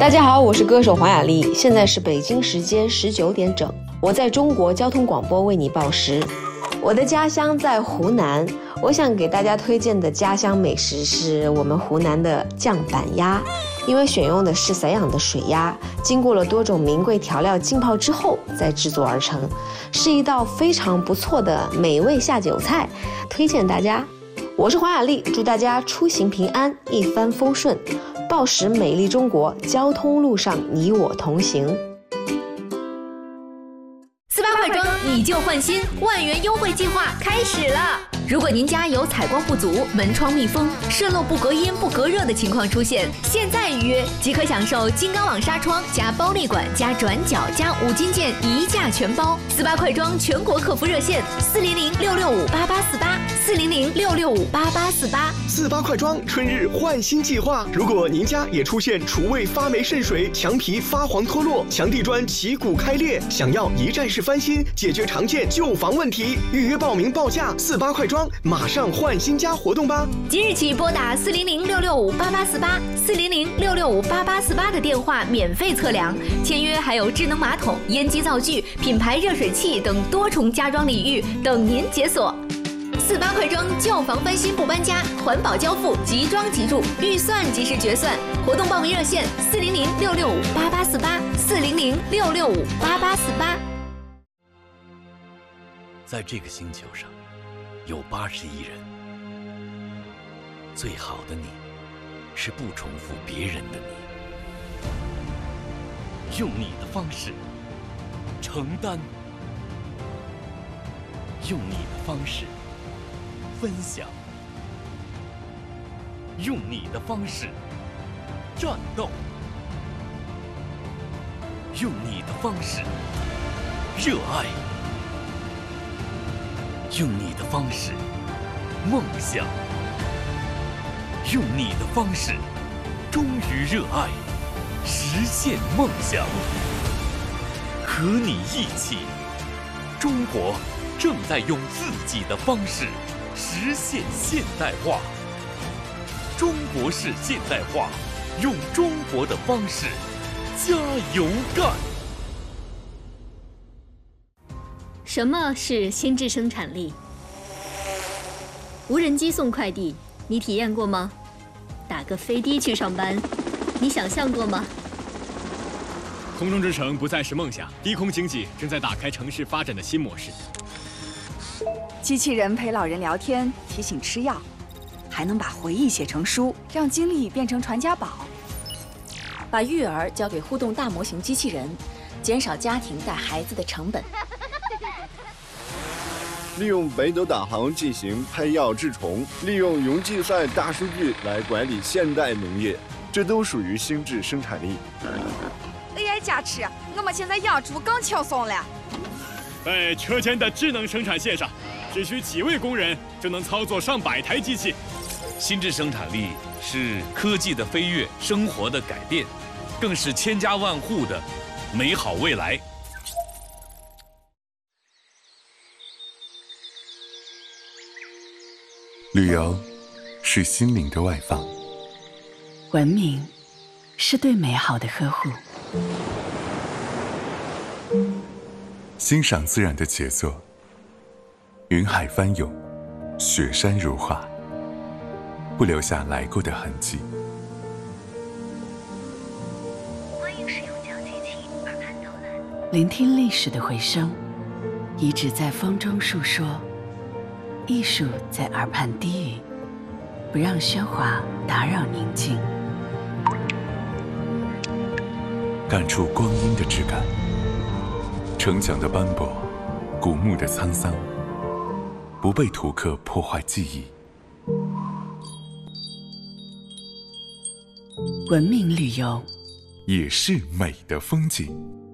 大家好，我是歌手黄雅莉，现在是北京时间19点整，我在中国交通广播为你报时。我的家乡在湖南，我想给大家推荐的家乡美食是我们湖南的酱板鸭，因为选用的是散养的水鸭，经过了多种名贵调料浸泡之后再制作而成，是一道非常不错的美味下酒菜，推荐大家。我是黄雅莉，祝大家出行平安，一帆风顺，报时美丽中国，交通路上你我同行。 48块装你就换新，万元优惠计划开始了！如果您家有采光不足、门窗密封、渗漏不隔音不隔热的情况出现，现在预约即可享受金刚网纱窗加包内管加转角加5金件一价全包。48块装全国客服热线 400-665-8848，400-665-8848。48块装春日换新计划，如果您家也出现厨卫发霉渗水、墙皮发黄脱落、墙地砖起骨开裂，想要一站式翻新，解决常见旧房问题，预约报名报价48块装，马上换新家活动吧！ 即日起拨打400-665-8848，400-665-8848的电话免费测量，签约还有智能马桶、烟机灶具、品牌热水器等多重家装礼遇等您解锁。48块装旧房翻新不搬家，环保交付，即装即住，预算即时决算。活动报名热线400-665-8848，400-665-8848。 在这个星球上，有80亿人。最好的你，是不重复别人的你，用你的方式承担，用你的方式分享，用你的方式战斗，用你的方式热爱，用你的方式梦想，用你的方式忠于热爱，实现梦想。和你一起，中国正在用自己的方式实现现代化。中国式现代化，用中国的方式加油干。 什么是心智生产力？无人机送快递，你体验过吗？打个飞的去上班，你想象过吗？ 空中之城不再是梦想，低空经济正在打开城市发展的新模式。 机器人陪老人聊天，提醒吃药，还能把回忆写成书，让经历变成传家宝。 把育儿交给互动大模型机器人，减少家庭带孩子的成本。 利用北斗导航进行配药治虫，利用云计算大数据来管理现代农业，这都属于心智生产力。 AI 加持，我们现在养猪更轻松了。 在车间的智能生产线上，只需几位工人就能操作上百台机器。 心智生产力是科技的飞跃，生活的改变，更是千家万户的美好未来。 旅游是心灵的外放， 文明是对美好的呵护， 欣赏自然的杰作，云海翻涌，雪山如画，不留下来过的痕迹。 欢迎使用讲解器耳畔导览，聆听历史的回声，遗址在风中述说，艺术在耳畔低语，不让喧哗打扰宁静。 感触光阴的质感，城墙的斑驳，古墓的沧桑，不被图刻破坏记忆。 文明旅游也是美的风景。